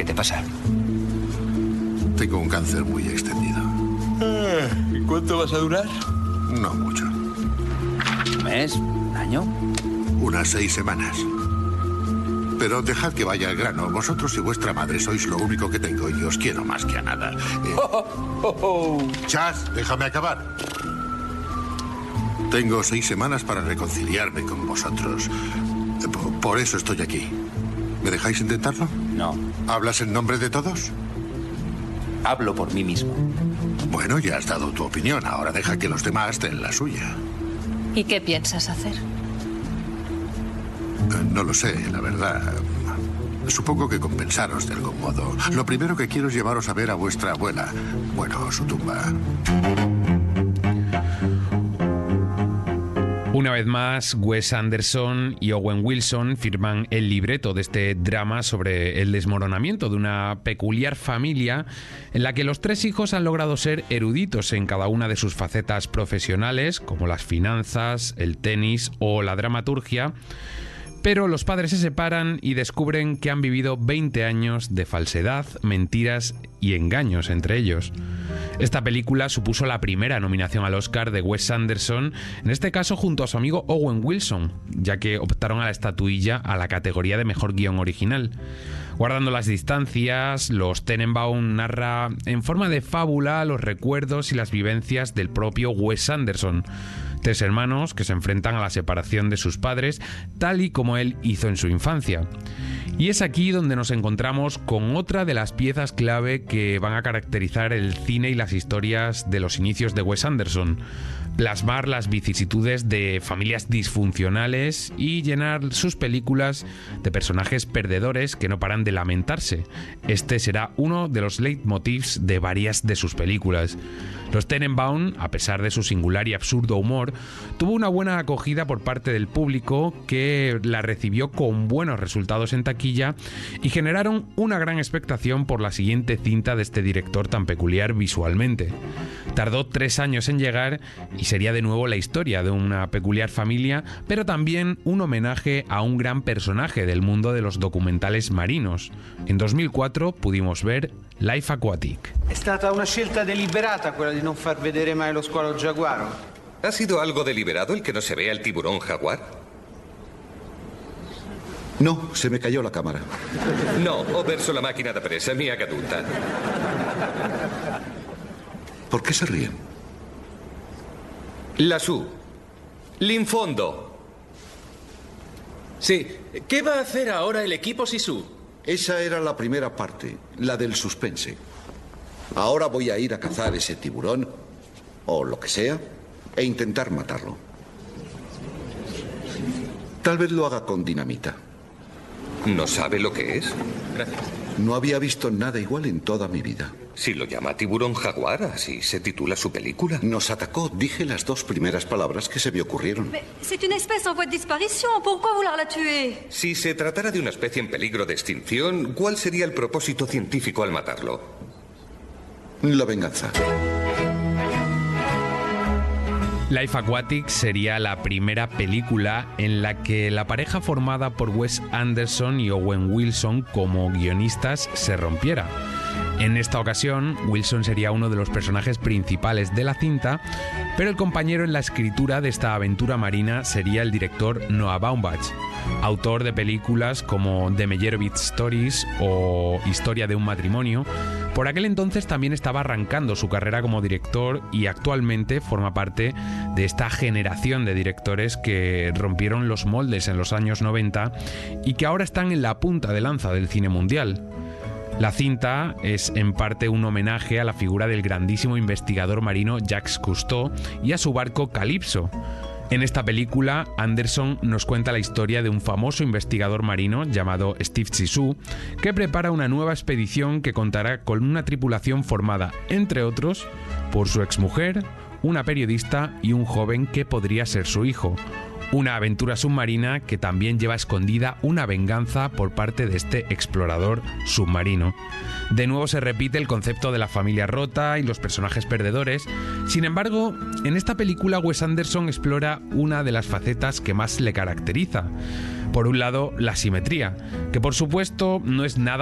¿Qué te pasa? Tengo un cáncer muy extendido. ¿Y cuánto vas a durar? No mucho. ¿Un mes? ¿Un año? Unas 6 semanas. Pero dejad que vaya al grano. Vosotros y vuestra madre sois lo único que tengo y os quiero más que a nada. Chas, déjame acabar. Tengo 6 semanas para reconciliarme con vosotros. Por eso estoy aquí. ¿Me dejáis intentarlo? No. ¿Hablas en nombre de todos? Hablo por mí mismo. Bueno, ya has dado tu opinión. Ahora deja que los demás den la suya. ¿Y qué piensas hacer? No lo sé, la verdad. Supongo que compensaros de algún modo. Lo primero que quiero es llevaros a ver a vuestra abuela. Bueno, su tumba. Una vez más, Wes Anderson y Owen Wilson firman el libreto de este drama sobre el desmoronamiento de una peculiar familia en la que los 3 hijos han logrado ser eruditos en cada una de sus facetas profesionales, como las finanzas, el tenis o la dramaturgia. Pero los padres se separan y descubren que han vivido 20 años de falsedad, mentiras y engaños entre ellos. Esta película supuso la primera nominación al Oscar de Wes Anderson, en este caso junto a su amigo Owen Wilson, ya que optaron a la estatuilla a la categoría de mejor guión original. Guardando las distancias, los Tenenbaum narra en forma de fábula los recuerdos y las vivencias del propio Wes Anderson. 3 hermanos que se enfrentan a la separación de sus padres, tal y como él hizo en su infancia. Y es aquí donde nos encontramos con otra de las piezas clave que van a caracterizar el cine y las historias de los inicios de Wes Anderson. Plasmar las vicisitudes de familias disfuncionales y llenar sus películas de personajes perdedores que no paran de lamentarse. Este será uno de los leitmotivs de varias de sus películas. Los Tenenbaum, a pesar de su singular y absurdo humor, tuvo una buena acogida por parte del público, que la recibió con buenos resultados en taquilla y generaron una gran expectación por la siguiente cinta de este director tan peculiar visualmente. Tardó 3 años en llegar y sería de nuevo la historia de una peculiar familia, pero también un homenaje a un gran personaje del mundo de los documentales marinos. En 2004 pudimos ver Life Aquatic. È stata una scelta deliberata quella di non far vedere mai lo squalo giaguaro. ¿Ha sido algo deliberado el que no se vea el tiburón jaguar? No, se me cayó la cámara. No, ho perso la macchina da presa, mi è caduta. ¿Por qué se ríen? Lassù. L'infondo. Sí. ¿Qué va a hacer ahora el equipo Sisu? Esa era la primera parte, la del suspense. Ahora voy a ir a cazar ese tiburón, o lo que sea, e intentar matarlo. Tal vez lo haga con dinamita. ¿No sabe lo que es? Gracias. No había visto nada igual en toda mi vida. Si lo llama tiburón jaguar, así se titula su película. Nos atacó, dije las 2 primeras palabras que se me ocurrieron. Mais c'est une espèce en voie de disparition. Pourquoi vouloir la tuer? Si se tratara de una especie en peligro de extinción, ¿cuál sería el propósito científico al matarlo? La venganza. Life Aquatic sería la primera película en la que la pareja formada por Wes Anderson y Owen Wilson como guionistas se rompiera. En esta ocasión, Wilson sería uno de los personajes principales de la cinta, pero el compañero en la escritura de esta aventura marina sería el director Noah Baumbach, autor de películas como The Meyerowitz Stories o Historia de un matrimonio. Por aquel entonces también estaba arrancando su carrera como director y actualmente forma parte de esta generación de directores que rompieron los moldes en los años 90 y que ahora están en la punta de lanza del cine mundial. La cinta es en parte un homenaje a la figura del grandísimo investigador marino Jacques Cousteau y a su barco Calypso. En esta película, Anderson nos cuenta la historia de un famoso investigador marino llamado Steve Zissou, que prepara una nueva expedición que contará con una tripulación formada, entre otros, por su exmujer, una periodista y un joven que podría ser su hijo. Una aventura submarina que también lleva escondida una venganza por parte de este explorador submarino. De nuevo se repite el concepto de la familia rota y los personajes perdedores. Sin embargo, en esta película Wes Anderson explora una de las facetas que más le caracteriza. Por un lado, la simetría, que por supuesto no es nada